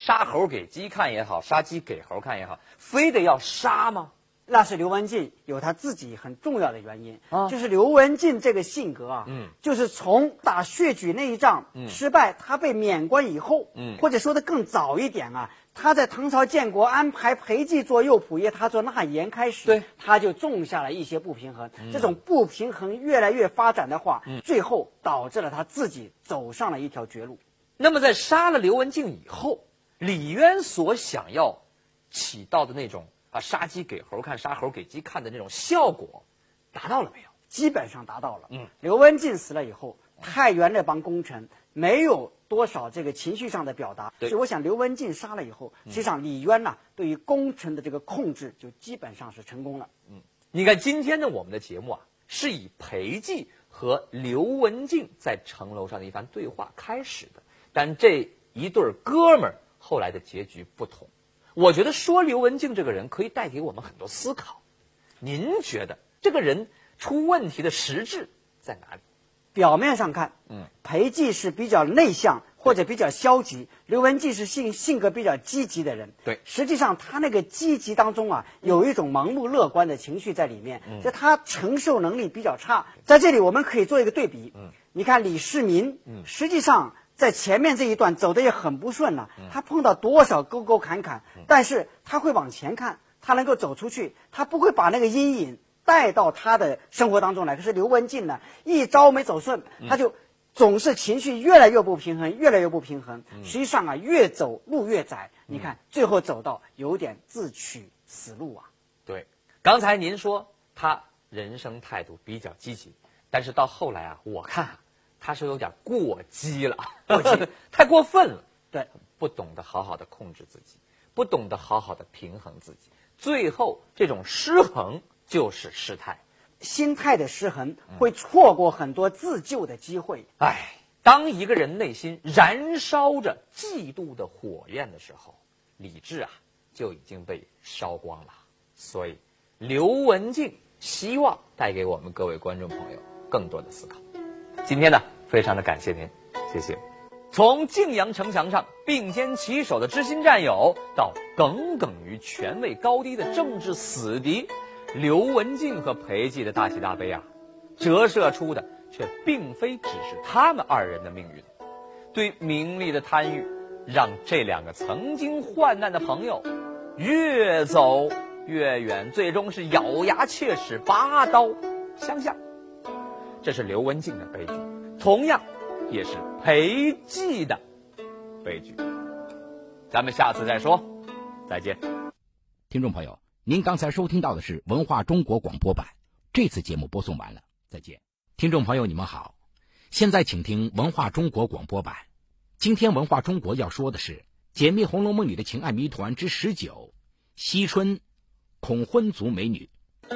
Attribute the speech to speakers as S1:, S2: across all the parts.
S1: 杀猴给鸡看也好，杀鸡给猴看也好，非得要杀吗？
S2: 那是刘文静有他自己很重要的原因就是刘文静这个性格啊，就是从打薛举那一仗失败，他被免官以后，或者说的更早一点啊，他在唐朝建国安排裴寂做右仆射，他做纳言开始，
S1: 对，
S2: 他就种下了一些不平衡，这种不平衡越来越发展的话，最后导致了他自己走上了一条绝路。
S1: 那么在杀了刘文静以后，李渊所想要起到的那种杀鸡给猴看，杀猴给鸡看的那种效果，达到了没有？
S2: 基本上达到了。刘文静死了以后，太原那帮功臣没有多少这个情绪上的表达，所以我想刘文静杀了以后，实际上李渊对于功臣的这个控制就基本上是成功了。
S1: 你看今天的我们的节目是以裴寂和刘文静在城楼上的一番对话开始的，但这一对哥们儿后来的结局不同。我觉得说刘文静这个人可以带给我们很多思考。您觉得这个人出问题的实质在哪里？
S2: 表面上看，裴寂是比较内向或者比较消极，刘文静是性格比较积极的人。
S1: 对，
S2: 实际上他那个积极当中有一种盲目乐观的情绪在里面，就他承受能力比较差。在这里我们可以做一个对比，你看李世民，实际上在前面这一段走的也很不顺他碰到多少沟沟坎坎，但是他会往前看，他能够走出去，他不会把那个阴影带到他的生活当中来。可是刘文静一招没走顺，他就总是情绪越来越不平衡，越来越不平衡。实际上越走路越窄，你看最后走到有点自取死路
S1: 对，刚才您说他人生态度比较积极，但是到后来我看他是有点过激了，太过分了。
S2: 对，
S1: 不懂得好好的控制自己，不懂得好好的平衡自己，最后这种失衡就是失态。
S2: 心态的失衡会错过很多自救的机会。
S1: 当一个人内心燃烧着嫉妒的火焰的时候，理智就已经被烧光了。所以刘文静希望带给我们各位观众朋友更多的思考。今天非常的感谢您，谢谢。从泾阳城墙上并肩齐手的知心战友，到耿耿于权位高低的政治死敌，刘文静和裴寂的大喜大悲折射出的却并非只是他们二人的命运。对名利的贪欲，让这两个曾经患难的朋友越走越远，最终是咬牙切齿，拔刀相向。这是刘文静的悲剧，同样也是裴寂的悲剧。咱们下次再说，再见。
S3: 听众朋友，您刚才收听到的是文化中国广播版，这次节目播送完了，再见。听众朋友你们好，现在请听文化中国广播版。今天文化中国要说的是解密《红楼梦》里的情爱谜团之19，惜春恐婚族美女。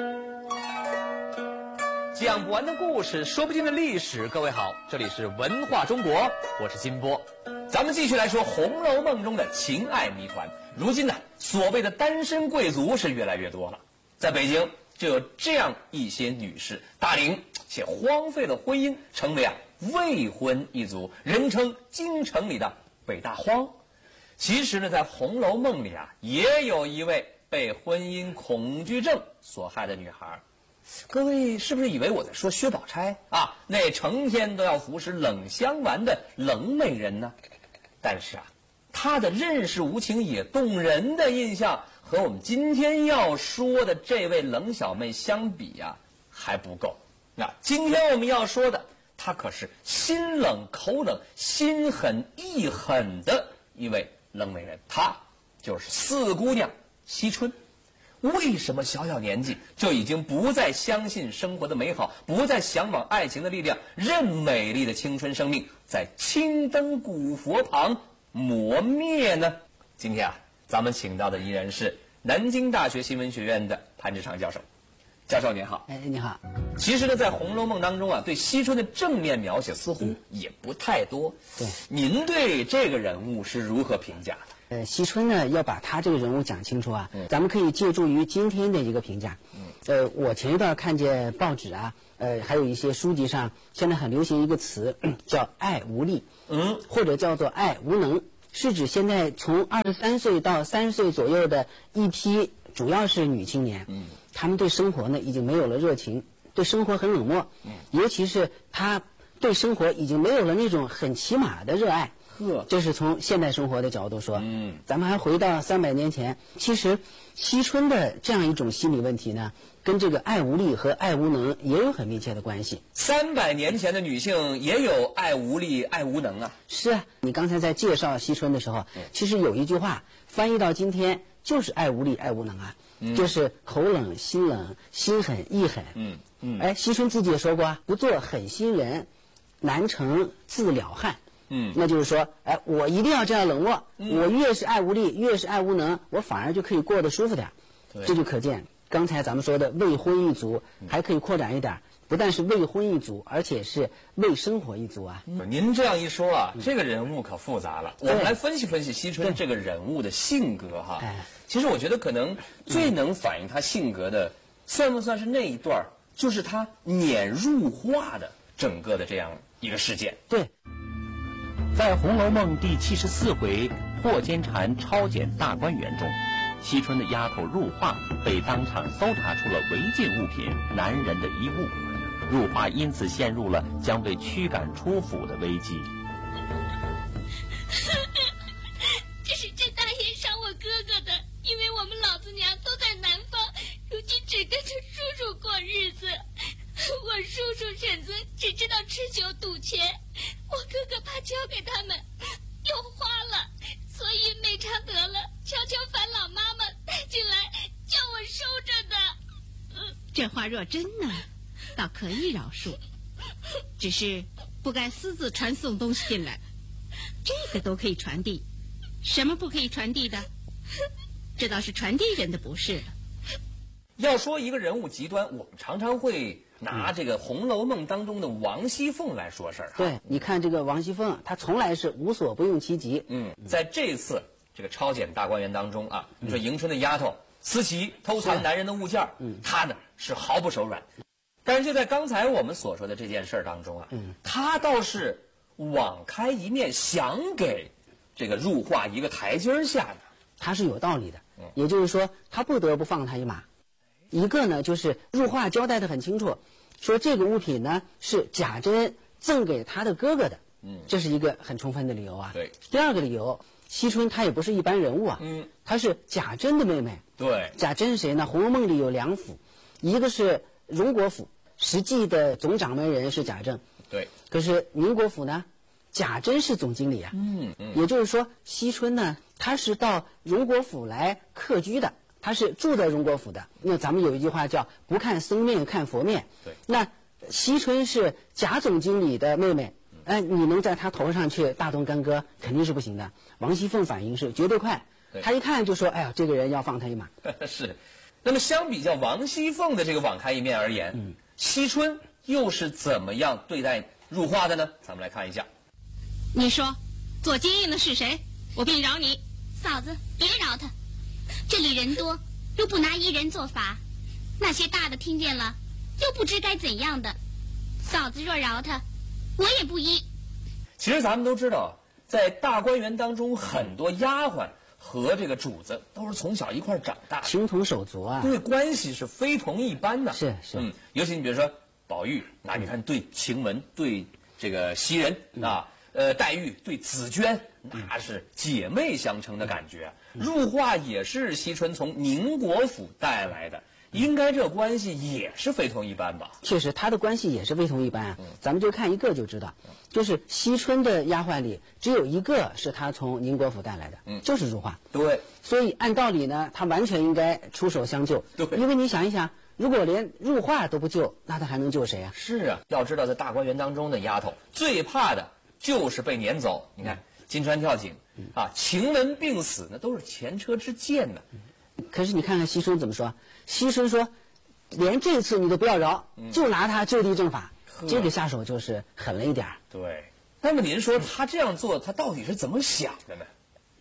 S1: 讲不完的故事，说不尽的历史。各位好，这里是文化中国，我是金波。咱们继续来说《红楼梦》中的情爱谜团。如今所谓的单身贵族是越来越多了。在北京就有这样一些女士，大龄且荒废了婚姻，成为未婚一族，人称京城里的北大荒。其实在《红楼梦》里也有一位被婚姻恐惧症所害的女孩。各位是不是以为我在说薛宝钗那成天都要服食冷香丸的冷美人呢？但是她的任是无情也动人的印象和我们今天要说的这位冷小妹相比还不够。今天我们要说的，她可是心冷口冷、心狠意狠的一位冷美人，她就是四姑娘惜春。为什么小小年纪就已经不再相信生活的美好，不再向往爱情的力量，任美丽的青春生命在青灯古佛旁磨灭呢？今天咱们请到的依然是南京大学新闻学院的潘志昌教授。教授您好。
S2: 你好。
S1: 其实在《红楼梦》当中对惜春的正面描写似乎也不太多。
S2: 对，
S1: 您对这个人物是如何评价的？
S2: 惜春要把他这个人物讲清楚咱们可以借助于今天的一个评价。我前一段看见报纸还有一些书籍上，现在很流行一个词叫爱无力，或者叫做爱无能。 是指现在从23岁到30岁左右的一批，主要是女青年。他们对生活呢已经没有了热情，对生活很冷漠。尤其是他对生活已经没有了那种很起码的热爱。这是从现代生活的角度说。咱们还回到300年前，其实惜春的这样一种心理问题呢，跟这个爱无力和爱无能也有很密切的关系。
S1: 300年前的女性也有爱无力、爱无能啊。
S2: 是啊，你刚才在介绍惜春的时候，其实有一句话翻译到今天就是爱无力、爱无能啊，就是口冷、心冷、心狠、意狠。惜春自己也说过啊，不做狠心人，难成自了汉。那就是说，我一定要这样冷漠，我越是爱无力，越是爱无能，我反而就可以过得舒服点。这就可见刚才咱们说的未婚一族，还可以扩展一点，不但是未婚一族，而且是未生活一族啊。
S1: 您这样一说啊，这个人物可复杂了。我们来分析分析惜春这个人物的性格哈。其实我觉得可能最能反映他性格的，算不算是那一段，就是他撵入画的整个的这样一个事件。
S2: 对。
S4: 在《红楼梦》第74回破奸蝉抄检大观园中，惜春的丫头入画被当场搜查出了违禁物品男人的衣物，入画因此陷入了将被驱赶出府的危机。
S5: 这是甄大爷赏我哥哥的，因为我们老子娘都在南方，如今只跟着叔叔过日子。我叔叔婶子只知道吃酒赌钱，我哥哥怕交给他们又花了，所以每常得了悄悄烦老妈妈带进来叫我收着的。
S6: 这话若真呢，倒可以饶恕，只是不该私自传送东西进来，这个都可以传递，什么不可以传递的？这倒是传递人的不是了。
S1: 要说一个人物极端，我们常常会拿这个《红楼梦》当中的王熙凤来说事儿。
S2: 对，你看这个王熙凤，她从来是无所不用其极。
S1: 在这次这个抄检大观园当中啊，你说迎春的丫头思琪偷藏男人的物件，她呢是毫不手软。但是就在刚才我们所说的这件事儿当中啊，她倒是网开一面，想给这个入画一个台阶下的。
S2: 她是有道理的，也就是说，她不得不放她一马。一个呢，就是入画交代得很清楚，说这个物品呢是贾珍赠给他的哥哥的，这是一个很充分的理由啊。
S1: 对。
S2: 第二个理由，惜春她也不是一般人物啊，她是贾珍的妹妹。
S1: 对。
S2: 贾珍是谁呢？《红楼梦》里有2府，一个是荣国府，实际的总掌门人是贾政。
S1: 对。
S2: 可是宁国府呢，贾珍是总经理啊。也就是说，惜春呢，她是到荣国府来客居的。他是住在荣国府的。那咱们有一句话叫不看僧面看佛面。
S1: 对。
S2: 那惜春是贾总经理的妹妹，你能在她头上去大动干戈，肯定是不行的。王熙凤反应是绝对快，她一看就说：“哎呀，这个人要放他一马。”
S1: 是。那么相比较王熙凤的这个网开一面而言，惜春又是怎么样对待入画的呢？咱们来看一下。
S6: 你说，做奸淫的是谁？我便饶你。
S5: 嫂子，别饶他。这里人多，又不拿一人做法，那些大的听见了，又不知该怎样的。嫂子若饶他，我也不依。
S1: 其实咱们都知道，在大观园当中，很多丫鬟和这个主子都是从小一块长大的，
S2: 情同手足啊，
S1: 对关系是非同一般的。
S2: 是。
S1: 尤其你比如说宝玉，那你看对晴雯，对这个袭人啊。黛玉对紫娟那是姐妹相称的感觉。入画也是惜春从宁国府带来的，应该这关系也是非同一般吧？
S2: 确实，他的关系也是非同一般啊。咱们就看一个就知道，就是惜春的丫鬟里只有一个是他从宁国府带来的，就是入画。
S1: 对，
S2: 所以按道理呢，他完全应该出手相救。
S1: 对，
S2: 因为你想一想，如果连入画都不救，那他还能救谁啊？
S1: 是啊，要知道在大观园当中的丫头最怕的就是被撵走。你看金钏跳井啊，晴雯病死，那都是前车之鉴呢。
S2: 可是你看看惜春怎么说？惜春说，连这次你都不要饶，就拿他就地正法。这个下手就是狠了一点。
S1: 对。那么您说他这样做，他到底是怎么想的呢？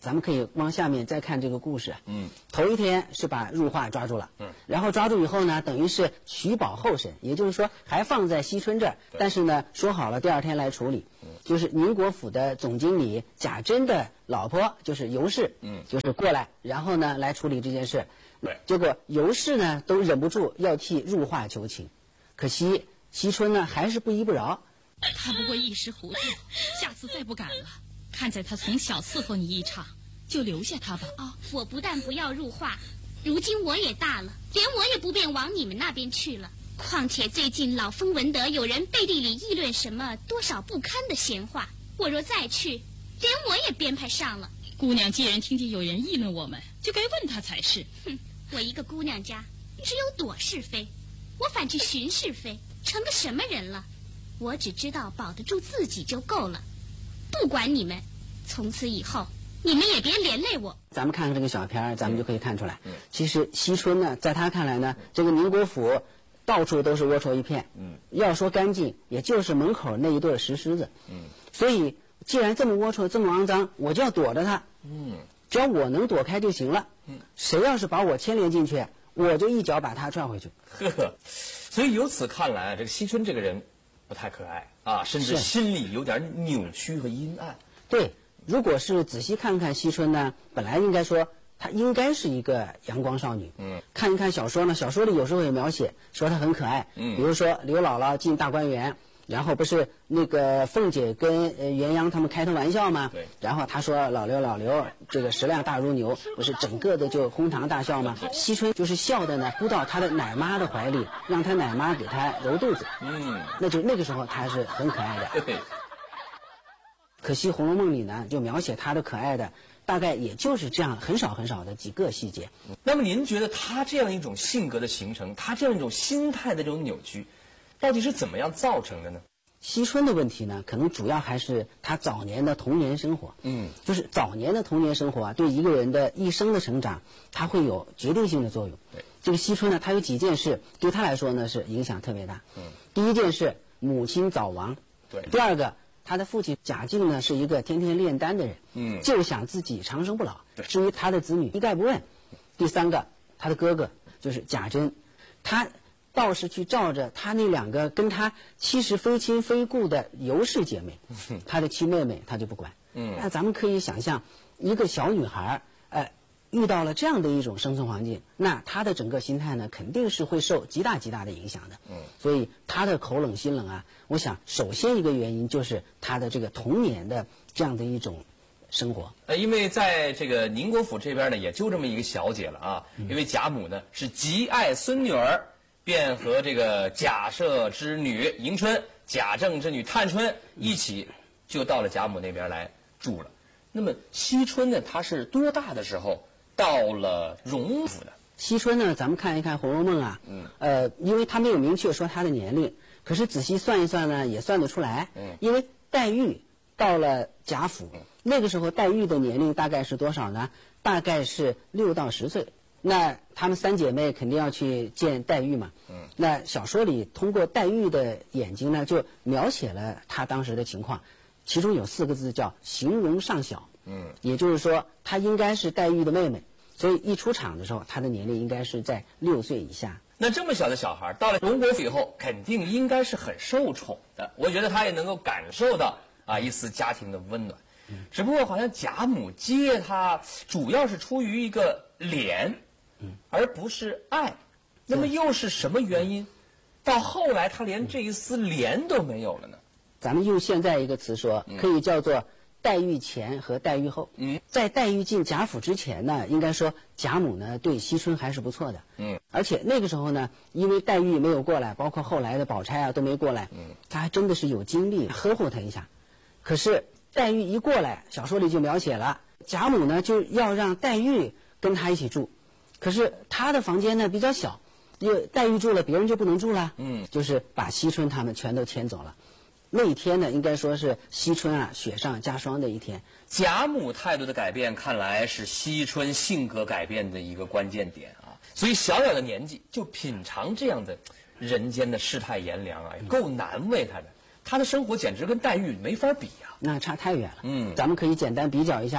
S2: 咱们可以往下面再看这个故事。头一天是把入画抓住了，然后抓住以后呢，等于是取保候审，也就是说还放在惜春这儿，但是呢说好了第二天来处理。就是宁国府的总经理贾珍的老婆，就是尤氏，就是过来，然后呢来处理这件事。结果尤氏呢都忍不住要替入画求情，可惜惜春呢还是不依不饶。
S7: 他不过一时糊涂，下次再不敢了。看在他从小伺候你一场，就留下他吧。
S5: 我不但不要入画，如今我也大了，连我也不便往你们那边去了。况且最近老风闻得有人背地里议论什么多少不堪的闲话，我若再去，连我也编排上了。
S7: 姑娘既然听见有人议论我们，就该问他才是。
S5: 我一个姑娘家，只有躲是非，我反去寻是非，成个什么人了？我只知道保得住自己就够了，不管你们。从此以后，你们也别连累我。
S2: 咱们看看这个小片儿，咱们就可以看出来，其实惜春呢，在他看来呢，这个宁国府到处都是龌龊一片，要说干净，也就是门口那一对石狮子，所以既然这么龌龊，这么肮脏，我就要躲着他，只要我能躲开就行了，谁要是把我牵连进去，我就一脚把他踹回去。
S1: 所以由此看来，这个惜春这个人不太可爱啊，甚至心里有点扭曲和阴暗。
S2: 对，如果是仔细看看惜春呢，本来应该说她应该是一个阳光少女。看一看小说呢，小说里有时候也描写说她很可爱。比如说刘姥姥进大观园，然后不是那个凤姐跟元央他们开她玩笑吗？
S1: 对。
S2: 然后她说老刘，这个食量大如牛，不是整个的就哄堂大笑吗？惜春就是笑的呢，扑到她的奶妈的怀里，让她奶妈给她揉肚子。那就那个时候她是很可爱的。
S1: 对。
S2: 可惜《红楼梦》里呢，就描写她的可爱的，大概也就是这样很少的几个细节。
S1: 那么您觉得她这样一种性格的形成，她这样一种心态的这种扭曲，到底是怎么样造成的呢？
S2: 惜春的问题呢，可能主要还是她早年的童年生活。就是早年的童年生活啊，对一个人的一生的成长，它会有决定性的作用。这个惜春呢，她有几件事对她来说呢是影响特别大。第一件事，母亲早亡。第二个，他的父亲贾敬呢是一个天天炼丹的人，就想自己长生不老。至于他的子女一概不问。第三个，他的哥哥就是贾珍，他倒是去照着他那两个跟他其实非亲非故的尤氏姐妹，他的亲妹妹他就不管。那咱们可以想象，一个小女孩遇到了这样的一种生存环境，那她的整个心态呢，肯定是会受极大的影响的。所以她的口冷心冷啊，我想首先一个原因就是她的这个童年的这样的一种生活。
S1: 因为在这个宁国府这边呢，也就这么一个小姐了啊。因为贾母呢是极爱孙女儿，便和这个贾赦之女迎春、贾政之女探春一起就到了贾母那边来住了。那么惜春呢，她是多大的时候到了荣府的？
S2: 惜春呢，咱们看一看《红楼梦》啊，因为他没有明确说她的年龄，可是仔细算一算呢，也算得出来。因为黛玉到了贾府，那个时候黛玉的年龄大概是多少呢？大概是6到10岁。那她们3姐妹肯定要去见黛玉嘛。那小说里通过黛玉的眼睛呢，就描写了她当时的情况，其中有4个字叫形容尚小。也就是说她应该是黛玉的妹妹。所以一出场的时候，他的年龄应该是在6岁以下。
S1: 那这么小的小孩到了荣国府以后，肯定应该是很受宠的。我觉得他也能够感受到一丝家庭的温暖。只不过好像贾母接他，主要是出于一个怜，而不是爱。那么又是什么原因，到后来他连这一丝怜都没有了呢？
S2: 咱们用现在一个词说，可以叫做黛玉前和黛玉后。在黛玉进贾府之前呢，应该说贾母呢对惜春还是不错的。而且那个时候呢，因为黛玉没有过来，包括后来的宝钗啊都没过来，她还真的是有精力呵护她一下。可是黛玉一过来，小说里就描写了贾母呢就要让黛玉跟她一起住，可是她的房间呢比较小，因为黛玉住了，别人就不能住了。就是把惜春他们全都牵走了。那一天呢，应该说是惜春雪上加霜的一天。
S1: 贾母态度的改变，看来是惜春性格改变的一个关键点啊。所以小小的年纪就品尝这样的人间的世态炎凉够难为他的。他的生活简直跟黛玉没法比啊，
S2: 那差太远了。咱们可以简单比较一下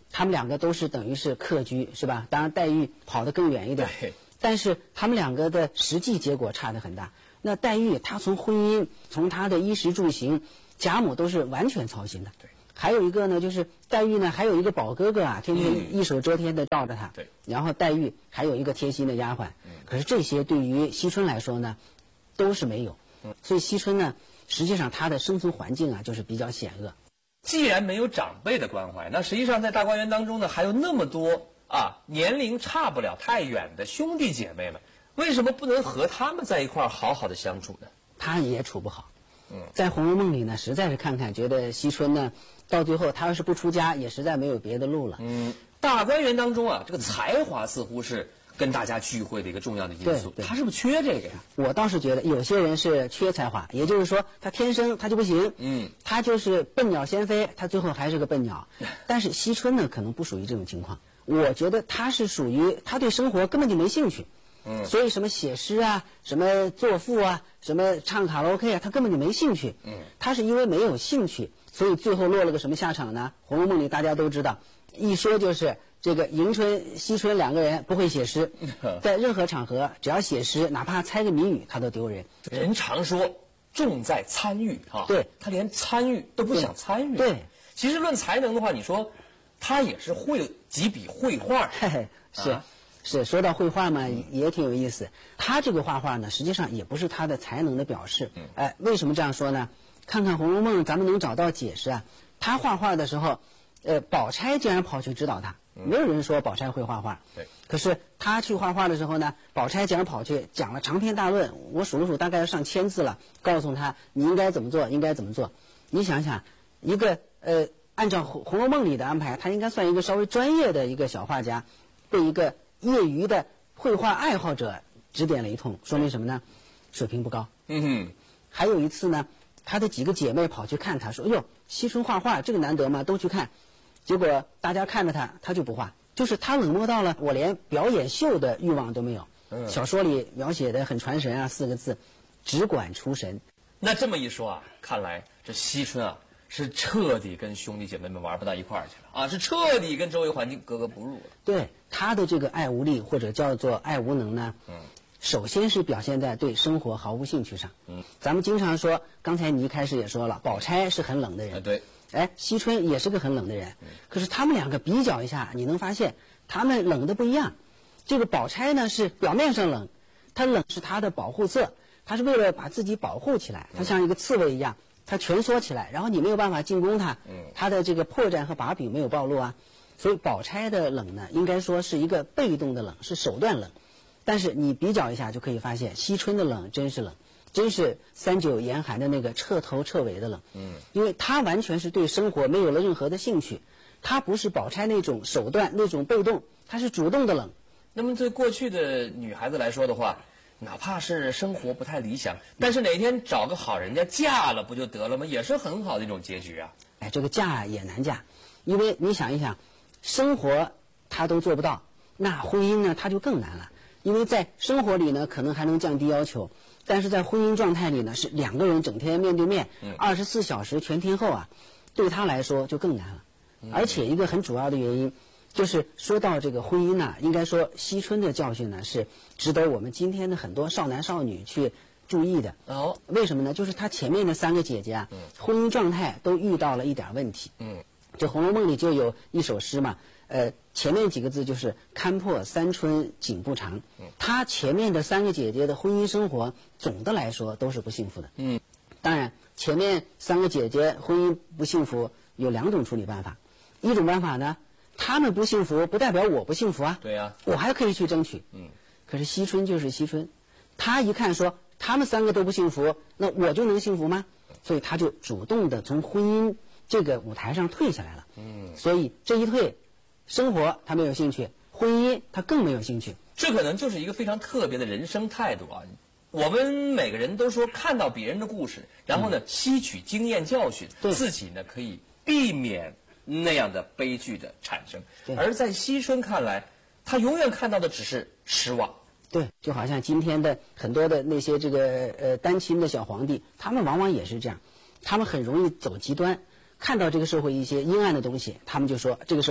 S2: 他们两个都是等于是客居，是吧？当然黛玉跑得更远一点，但是他们两个的实际结果差得很大。那黛玉她从婚姻，从她的衣食住行，贾母都是完全操心的。对。还有一个呢，就是黛玉呢，还有一个宝哥哥啊，天天一手遮天的罩着她。对。然后黛玉还有一个贴心的丫鬟。可是这些对于惜春来说呢，都是没有。所以惜春呢，实际上她的生存环境啊，就是比较险恶。
S1: 既然没有长辈的关怀，那实际上在大观园当中呢，还有那么多年龄差不了太远的兄弟姐妹们，为什么不能和他们在一块儿好好的相处呢？
S2: 他也处不好。在《红楼梦》里呢，实在是看觉得惜春呢，到最后他要是不出家，也实在没有别的路了。
S1: 大观园当中啊，这个才华似乎是跟大家聚会的一个重要的因素。他是不是缺这个呀？
S2: 我倒是觉得有些人是缺才华，也就是说他天生他就不行。他就是笨鸟先飞，他最后还是个笨鸟。但是惜春呢，可能不属于这种情况。我觉得他是属于他对生活根本就没兴趣。所以什么写诗啊，什么作赋啊，什么唱卡拉 OK 啊，他根本就没兴趣。他是因为没有兴趣，所以最后落了个什么下场呢？《红楼梦》里大家都知道，一说就是这个迎春、惜春两个人不会写诗，在任何场合只要写诗，哪怕猜个谜语，他都丢人。
S1: 人常说重在参与啊，对，他连参与都不想参与。对，其实论才能的话，你说他也是会几笔绘画。
S2: 是说到绘画嘛，也挺有意思。他这个画画呢，实际上也不是他的才能的表示。为什么这样说呢？看看《红楼梦》，咱们能找到解释啊。他画画的时候，宝钗竟然跑去指导他，没有人说宝钗会画画。对。可是他去画画的时候呢，宝钗竟然跑去讲了长篇大论，我数了数，大概要上1000字了，告诉他你应该怎么做，应该怎么做。你想想，一个按照《红楼梦》里的安排，他应该算一个稍微专业的一个小画家，被一个业余的绘画爱好者指点了一通，说明什么呢？水平不高。还有一次呢，他的几个姐妹跑去看他，说：“哎呦，惜春画画这个难得嘛，都去看。”结果大家看着他就不画，就是他冷漠到了我连表演秀的欲望都没有。小说里描写的很传神啊，4个字，只管出神。
S1: 那这么一说啊，看来这惜春啊，是彻底跟兄弟姐妹们玩不到一块儿去了啊，是彻底跟周围环境格格不入了。
S2: 对，他的这个爱无力或者叫做爱无能呢，首先是表现在对生活毫无兴趣上。咱们经常说，刚才你一开始也说了，宝钗是很冷的人。对。惜春也是个很冷的人。可是他们两个比较一下，你能发现他们冷的不一样。这个宝钗呢是表面上冷，她冷是她的保护色，她是为了把自己保护起来，她像一个刺猬一样。他蜷缩起来，然后你没有办法进攻他，他的这个破绽和把柄没有暴露啊，所以宝钗的冷呢，应该说是一个被动的冷，是手段冷。但是你比较一下就可以发现，惜春的冷真是冷，真是39严寒的那个彻头彻尾的冷。因为他完全是对生活没有了任何的兴趣，他不是宝钗那种手段那种被动，他是主动的冷。
S1: 那么对过去的女孩子来说的话，哪怕是生活不太理想，但是哪天找个好人家嫁了不就得了吗？也是很好的一种结局啊。
S2: 这个嫁也难嫁，因为你想一想，生活他都做不到，那婚姻呢他就更难了。因为在生活里呢可能还能降低要求，但是在婚姻状态里呢是2个人整天面对面，24小时全天候啊，对他来说就更难了。而且一个很主要的原因，就是说到这个婚姻呢，应该说惜春的教训呢是值得我们今天的很多少男少女去注意的。为什么呢？就是他前面的3个姐姐啊，婚姻状态都遇到了一点问题。这《红楼梦》里就有一首诗嘛，前面几个字就是看破三春景不长。她前面的3个姐姐的婚姻生活总的来说都是不幸福的。当然前面3个姐姐婚姻不幸福有2种处理办法，一种办法呢，他们不幸福不代表我不幸福啊。对呀，我还可以去争取。可是惜春就是惜春，他一看说他们3个都不幸福，那我就能幸福吗？所以他就主动的从婚姻这个舞台上退下来了。所以这一退，生活他没有兴趣，婚姻他更没有兴趣。
S1: 这可能就是一个非常特别的人生态度啊。我们每个人都说看到别人的故事，然后呢吸取经验教训，自己呢可以避免那样的悲剧的产生。而在惜春看来，他永远看到的只是失望。
S2: 对，就好像今天的很多的那些这个单亲的小皇帝，他们往往也是这样，他们很容易走极端，看到这个社会一些阴暗的东西，他们就说这个社会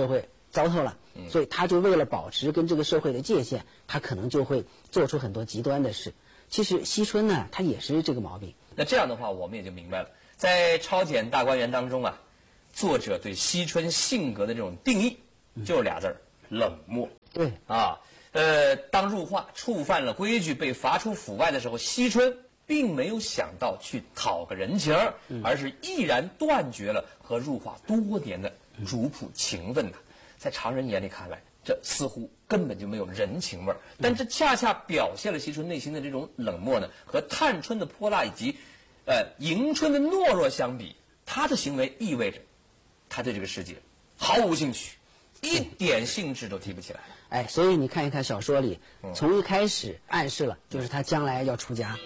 S2: 糟透了，所以他就为了保持跟这个社会的界限，他可能就会做出很多极端的事。其实惜春呢，他也是这个毛病。
S1: 那这样的话，我们也就明白了，在《超检大观园》当中啊，作者对惜春性格的这种定义，就是俩字儿：冷漠。
S2: 对
S1: 啊，当入画触犯了规矩，被罚出府外的时候，惜春并没有想到去讨个人情，而是毅然断绝了和入画多年的主仆情分呐。在常人眼里看来，这似乎根本就没有人情味儿，但这恰恰表现了惜春内心的这种冷漠呢。和探春的泼辣以及迎春的懦弱相比，他的行为意味着他对这个世界毫无兴趣，一点兴致都提不起来。
S2: 哎，所以你看一看小说里，从一开始暗示了，就是他将来要出家。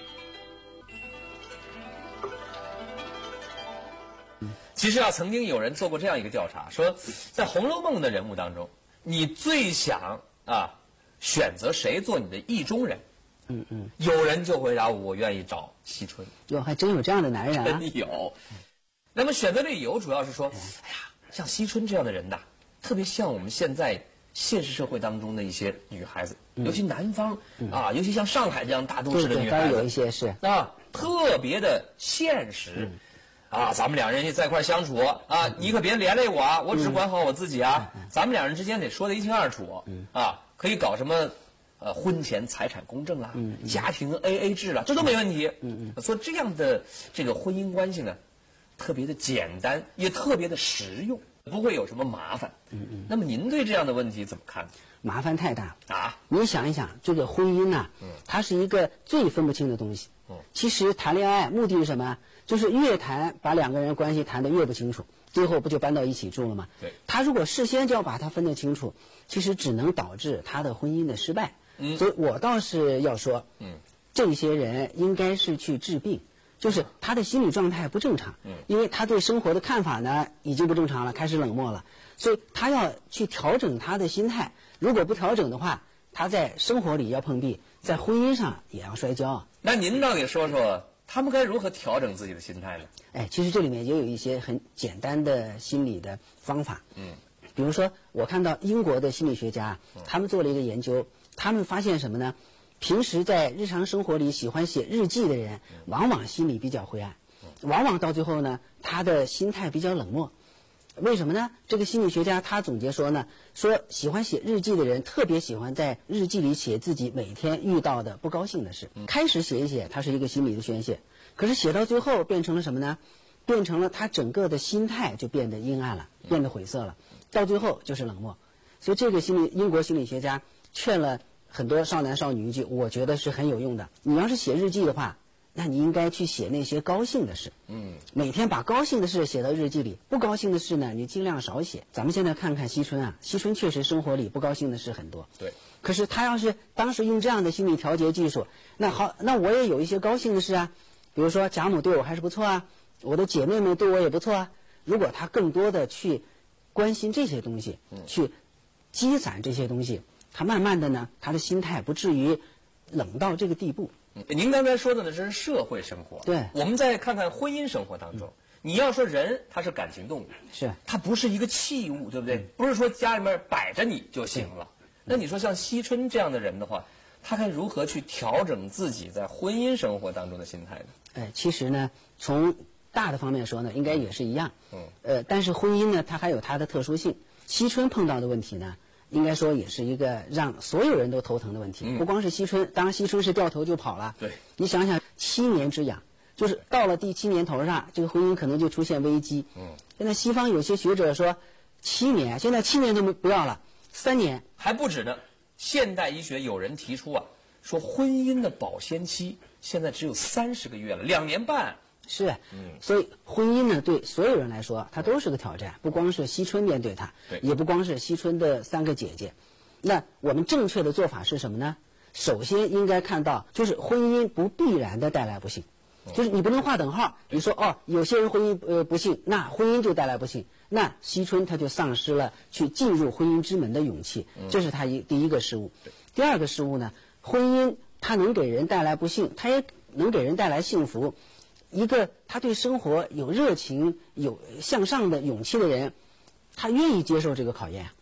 S1: 其实啊，曾经有人做过这样一个调查，说在《红楼梦》的人物当中，你最想选择谁做你的意中人？有人就回答我愿意找惜春。
S2: 哟，还真有这样的男人啊！
S1: 有。那么选择的理由主要是说，哎呀，像惜春这样的人呐，特别像我们现在现实社会当中的一些女孩子，尤其南方尤其像上海这样大都市的女孩子，
S2: 有一些是
S1: 特别的现实。咱们两人在一块相处你可别连累我啊，我只管好我自己啊。咱们两人之间得说得一清二楚可以搞什么婚前财产公证啦，家庭 AA 制啦，这都没问题。所以这样的这个婚姻关系呢，特别的简单，也特别的实用，不会有什么麻烦。那么您对这样的问题怎么看？
S2: 麻烦太大
S1: 啊！
S2: 你想一想，这个婚姻呐，它是一个最分不清的东西。其实谈恋爱目的是什么？就是越谈把两个人关系谈得越不清楚，最后不就搬到一起住了吗？
S1: 对。
S2: 他如果事先就要把它分得清楚，其实只能导致他的婚姻的失败。所以我倒是要说，这些人应该是去治病，就是他的心理状态不正常，因为他对生活的看法呢已经不正常了，开始冷漠了，所以他要去调整他的心态。如果不调整的话，他在生活里要碰壁，在婚姻上也要摔跤。
S1: 那您倒给说说，他们该如何调整自己的心态呢？
S2: 哎，其实这里面也有一些很简单的心理的方法。比如说我看到英国的心理学家，他们做了一个研究，他们发现什么呢？平时在日常生活里喜欢写日记的人，往往心里比较灰暗，往往到最后呢，他的心态比较冷漠。为什么呢？这个心理学家他总结说呢，说喜欢写日记的人特别喜欢在日记里写自己每天遇到的不高兴的事。开始写一写，它是一个心理的宣泄，可是写到最后变成了什么呢？变成了他整个的心态就变得阴暗了，变得晦涩了，到最后就是冷漠。所以这个英国心理学家劝了很多少男少女一句，我觉得是很有用的。你要是写日记的话，那你应该去写那些高兴的事，每天把高兴的事写到日记里，不高兴的事呢，你尽量少写。咱们现在看看惜春啊，惜春确实生活里不高兴的事很多，
S1: 对。
S2: 可是他要是当时用这样的心理调节技术，那好，那我也有一些高兴的事啊，比如说贾母对我还是不错啊，我的姐妹们对我也不错啊。如果他更多的去关心这些东西，去积攒这些东西，他慢慢的呢，他的心态不至于冷到这个地步。
S1: 您刚才说的呢，这是社会生活。
S2: 对，
S1: 我们再看看婚姻生活当中，你要说人他是感情动物，
S2: 是，
S1: 他不是一个器物，对不对？不是说家里面摆着你就行了。那你说像惜春这样的人的话，他该如何去调整自己在婚姻生活当中的心态呢？
S2: 哎，其实呢，从大的方面说呢，应该也是一样。但是婚姻呢，它还有它的特殊性。惜春碰到的问题呢，应该说也是一个让所有人都头疼的问题，不光是惜春，当然惜春是掉头就跑了。
S1: 对，
S2: 你想想7年之痒，就是到了第7年头上，这个婚姻可能就出现危机。现在西方有些学者说7年，现在7年都不要了，3年
S1: 还不止呢。现代医学有人提出说婚姻的保鲜期现在只有30个月了，2年半。
S2: 是，所以婚姻呢，对所有人来说，它都是个挑战，不光是惜春面对它，也不光是惜春的3个姐姐。那我们正确的做法是什么呢？首先应该看到，就是婚姻不必然的带来不幸，就是你不能划等号。你说有些人婚姻不幸，那婚姻就带来不幸，那惜春他就丧失了去进入婚姻之门的勇气，这是他第一个失误。第二个失误呢，婚姻它能给人带来不幸，它也能给人带来幸福。一个他对生活有热情、有向上的勇气的人，他愿意接受这个考验。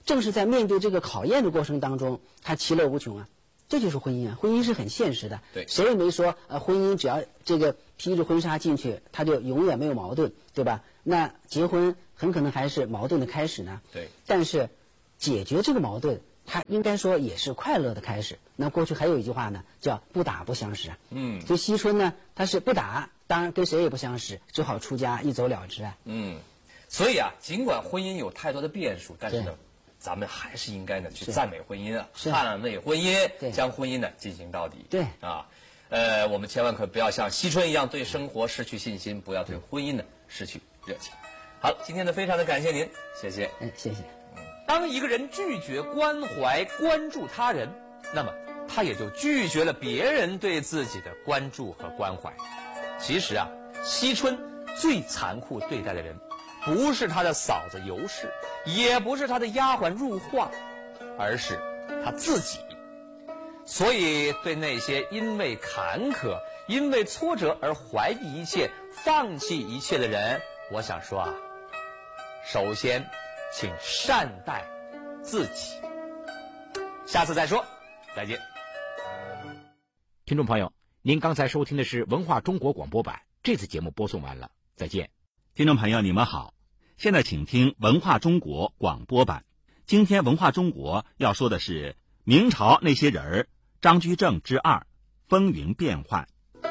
S2: 正是在面对这个考验的过程当中，他其乐无穷啊。这就是婚姻啊，婚姻是很现实的。
S1: 对，
S2: 谁也没说婚姻只要这个披着婚纱进去，他就永远没有矛盾，对吧？那结婚很可能还是矛盾的开始呢。
S1: 对，
S2: 但是解决这个矛盾，它应该说也是快乐的开始。那过去还有一句话呢，叫不打不相识啊。就惜春呢，他是不打，当然跟谁也不相识，只好出家一走了之啊。
S1: 所以啊，尽管婚姻有太多的变数，但是呢，咱们还是应该呢去赞美婚姻啊，捍卫婚姻，将婚姻呢进行到底。
S2: 对
S1: 啊，我们千万可不要像惜春一样对生活失去信心，不要对婚姻呢失去热情。好，今天呢非常的感谢您，谢谢。
S2: 谢谢。
S1: 当一个人拒绝关怀关注他人，那么他也就拒绝了别人对自己的关注和关怀。其实啊，惜春最残酷对待的人，不是他的嫂子尤氏，也不是他的丫鬟入画，而是他自己。所以对那些因为坎坷、因为挫折而怀疑一切、放弃一切的人，我想说啊，首先请善待自己。下次再说，再见。
S3: 听众朋友，您刚才收听的是文化中国广播版，这次节目播送完了，再见。
S8: 听众朋友，你们好，现在请听文化中国广播版。今天文化中国要说的是明朝那些人儿，张居正之2，风云变幻。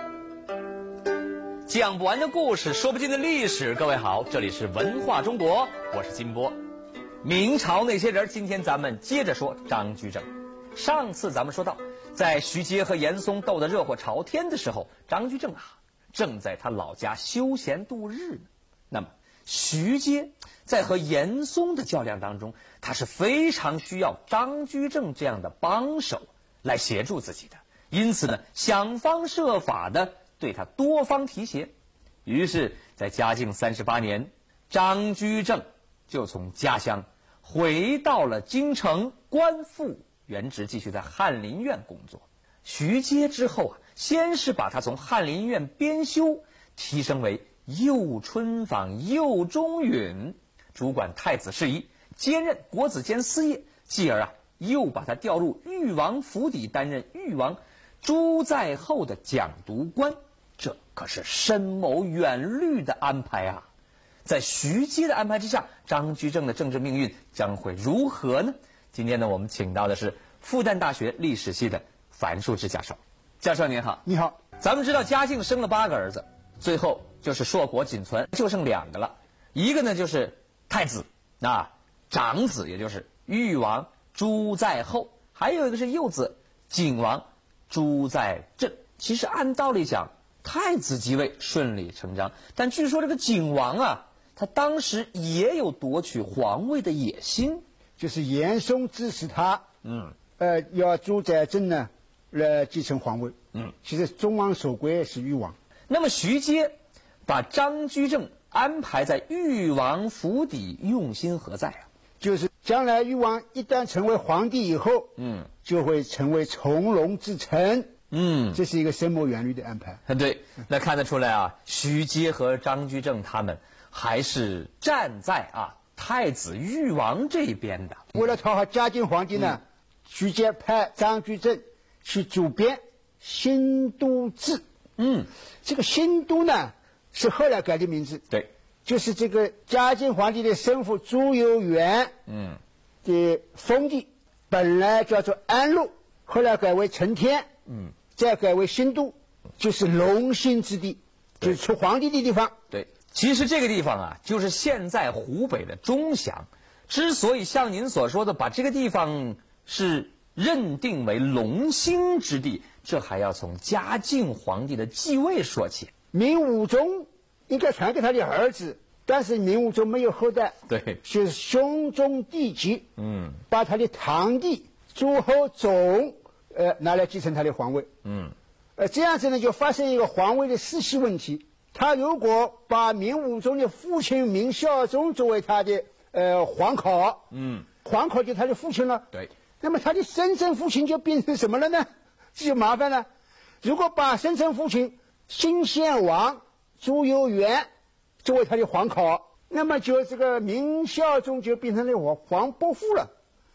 S1: 讲不完的故事，说不尽的历史。各位好，这里是文化中国，我是金波。明朝那些人，今天咱们接着说张居正。上次咱们说到，在徐阶和严嵩斗得热火朝天的时候，张居正啊正在他老家休闲度日呢。那么徐阶在和严嵩的较量当中，他是非常需要张居正这样的帮手来协助自己的，因此呢，想方设法的对他多方提携。于是在嘉靖38年，张居正就从家乡回到了京城，官复原职，继续在翰林院工作。徐阶之后啊，先是把他从翰林院编修提升为右春坊右中允，主管太子事宜，兼任国子监司业。继而啊，又把他调入裕王府邸，担任裕王朱在后的讲读官。这可是深谋远虑的安排啊！在徐阶的安排之下，张居正的政治命运将会如何呢？今天呢，我们请到的是复旦大学历史系的樊树之教授。教授您好。
S9: 你好。
S1: 咱们知道嘉靖生了8个儿子，最后就是硕果仅存，就剩2个了。一个呢就是太子，长子也就是裕王朱在后，还有一个是幼子景王朱在镇。其实按道理讲，太子即位顺理成章，但据说这个景王啊，他当时也有夺取皇位的野心，
S9: 就是严嵩支持他，要朱载镇呢来继承皇位，其实忠王守归是裕王。
S1: 那么徐阶把张居正安排在裕王府邸，用心何在啊？
S9: 就是将来裕王一旦成为皇帝以后，就会成为从龙之臣。这是一个深谋远虑的安排。
S1: 对，那看得出来啊，徐阶和张居正他们还是站在太子裕王这边的。
S9: 为了讨好嘉靖皇帝呢，徐阶派张居正去主编《新都志》。这个新都呢是后来改的名字。
S1: 对，
S9: 就是这个嘉靖皇帝的生父朱由元的封地，本来叫做安陆，后来改为承天，再改为新都，就是龙兴之地，就是出皇帝的地方。
S1: 对，其实这个地方啊，就是现在湖北的钟祥。之所以像您所说的把这个地方是认定为龙兴之地，这还要从嘉靖皇帝的继位说起。
S9: 明武宗应该传给他的儿子，但是明武宗没有后代，
S1: 对，
S9: 是兄终弟及，把他的堂弟朱厚熜拿来继承他的皇位，这样子呢就发生一个皇位的世袭问题。他如果把明武宗的父亲明孝宗作为他的皇考，皇考就他的父亲了，
S1: 对，
S9: 那么他的生身父亲就变成什么了呢？这就麻烦了。如果把生身父亲新献王朱由元作为他的皇考，那么就这个明孝宗就变成了皇伯父了。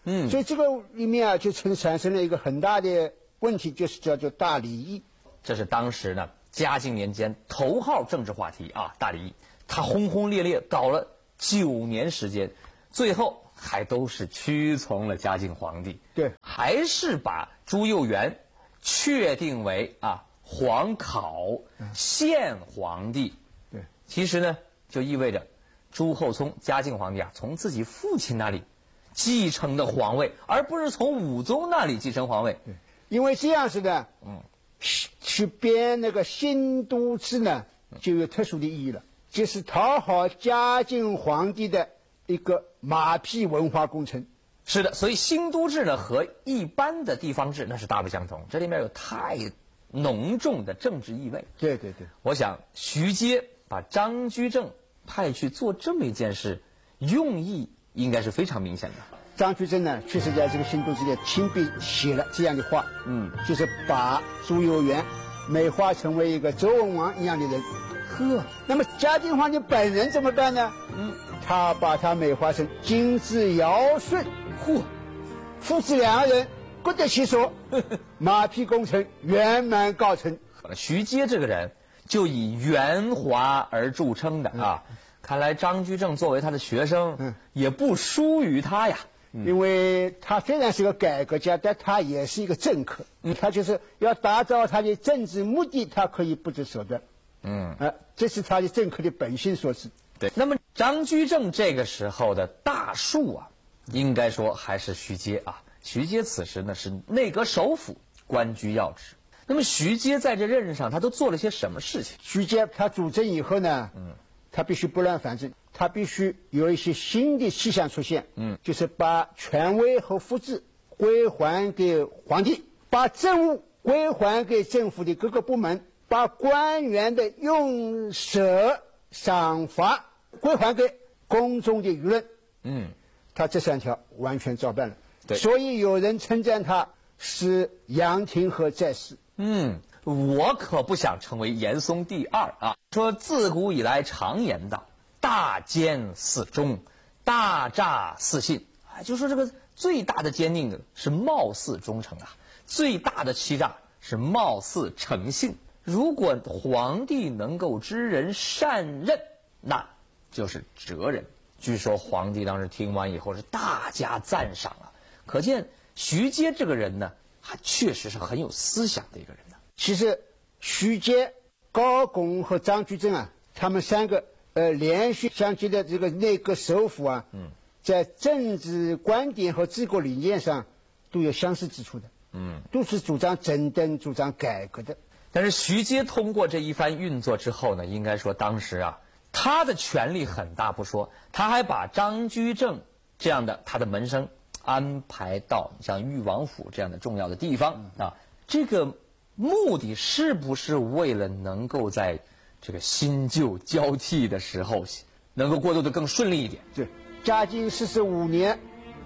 S9: 所以这个里面啊，就产生了一个很大的问题，就是叫做大礼议。
S1: 这是当时呢嘉靖年间头号政治话题啊，大礼议。他轰轰烈烈搞了9年时间，最后还都是屈从了嘉靖皇帝。
S9: 对，
S1: 还是把朱佑元确定为皇考献皇帝。
S9: 对，
S1: 其实呢就意味着朱厚熜嘉靖皇帝从自己父亲那里继承的皇位，而不是从武宗那里继承皇位。
S9: 对，因为这样子的，去编那个新都制呢，就有特殊的意义了，就是讨好嘉靖皇帝的一个马屁文化工程。
S1: 是的，所以新都制呢和一般的地方制那是大不相同，这里面有太浓重的政治意味。
S9: 对对对，
S1: 我想徐阶把张居正派去做这么一件事，用意应该是非常明显的。
S9: 张居正呢，确实在这个新都制里亲笔写了这样的话，就是把朱佑元美化成为一个周文王一样的人。呵，那么嘉靖皇帝本人怎么办呢？他把他美化成精致尧舜，父子两个人各得其所，马屁工程圆满告成。
S1: 徐阶这个人就以圆滑而著称的看来张居正作为他的学生，也不输于他呀。
S9: 因为他虽然是个改革家，但他也是一个政客。他就是要达到他的政治目的，他可以不择手段。这是他的政客的本性所致。
S1: 对，那么张居正这个时候的大树应该说还是徐阶徐阶此时呢是内阁首辅，官居要职。那么徐阶在这任上，他都做了些什么事情？
S9: 徐阶他主政以后呢，他必须拨乱反正，他必须有一些新的气象出现。就是把权威和福祉归还给皇帝，把政务归还给政府的各个部门，把官员的用舍赏罚归还给公众的舆论。他这3条完全照办了。
S1: 对，
S9: 所以有人称赞他是杨廷和在世。
S1: 我可不想成为严嵩第二说自古以来常言道，大奸似忠，大诈似信。就说这个最大的奸佞是貌似忠诚最大的欺诈是貌似诚信。如果皇帝能够知人善任，那就是哲人。据说皇帝当时听完以后是大加赞赏可见徐阶这个人呢，他确实是很有思想的一个人
S9: 其实徐阶、高拱和张居正他们3个连续相继的这个内阁首辅在政治观点和治国理念上都有相似之处的。都是主张整顿、主张改革的。
S1: 但是徐阶通过这一番运作之后呢，应该说当时他的权力很大不说，他还把张居正这样的他的门生安排到像裕王府这样的重要的地方这个目的是不是为了能够在这个新旧交替的时候能够过渡的更顺利一点？
S9: 对，嘉靖45年，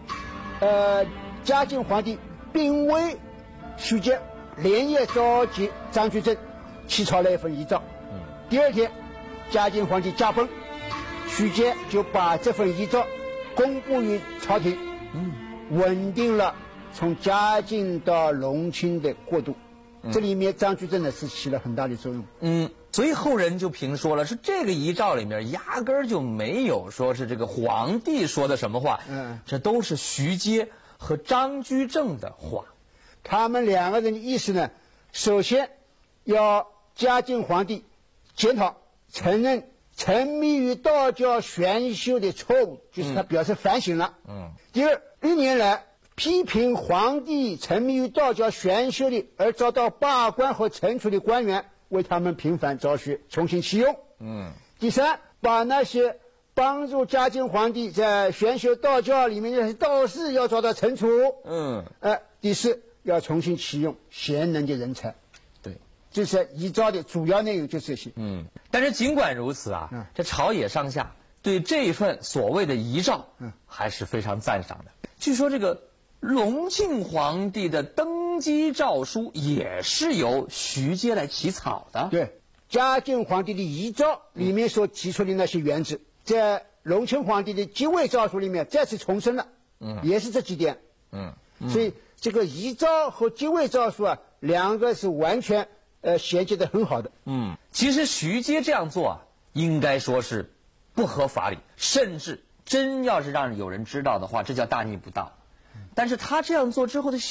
S9: 嘉靖皇帝并为徐阶连夜召集张居正，起草了一份遗诏。第2天，嘉靖皇帝驾崩，徐阶就把这份遗诏公布于朝廷，稳定了从嘉靖到隆庆的过渡。这里面张居正呢是起了很大的作用。
S1: 所以后人就评说了，是这个遗诏里面压根儿就没有说是这个皇帝说的什么话，这都是徐阶和张居正的话。
S9: 他们2个人的意思呢，首先要嘉靖皇帝检讨承认沉迷于道教玄修的错误，就是他表示反省了。第二，1年来批评皇帝沉迷于道教玄修的而遭到罢官和惩处的官员，为他们平反昭雪，重新启用。第三，把那些帮助嘉靖皇帝在玄修道教里面的道士要遭到惩处。第四，要重新启用贤能的人才。
S1: 对，
S9: 这是遗诏的主要内容，就是这些。
S1: 但是尽管如此这朝野上下对这一份所谓的遗诏还是非常赞赏的。据说这个隆庆皇帝的登基诏书也是由徐阶来起草的。
S9: 对，嘉靖皇帝的遗诏里面所提出的那些原则，在隆庆皇帝的继位诏书里面再次重申了，也是这几点。 所以这个遗诏和继位诏书啊，两个是完全衔接得很好的。
S1: 其实徐阶这样做啊，应该说是不合法理，甚至真要是让有人知道的话，这叫大逆不道。但是他这样做之后的